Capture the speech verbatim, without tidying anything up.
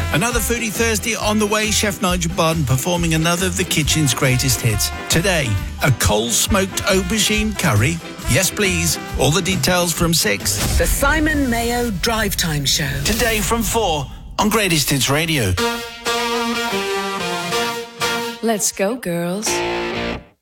Another Foodie Thursday on the way. Chef Nigel Barden performing another of the kitchen's greatest hits. Today, a coal-smoked aubergine curry. Yes, please. All the details from six. The Simon Mayo Drive Time Show. Today from four on Greatest Hits Radio. Let's go, girls.